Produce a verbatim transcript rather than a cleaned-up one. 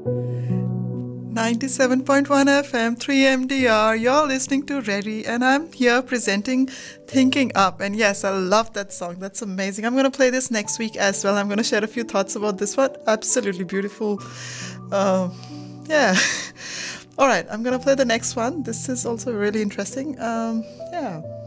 ninety-seven point one F M, three M D R. You're listening to Ready, and I'm here presenting Thinking Up. And yes, I love that song. That's amazing. I'm going to play this next week as well. I'm going to share a few thoughts about this one. Absolutely beautiful. Uh, yeah. All right, I'm going to play the next one. This is also really interesting. Um, yeah.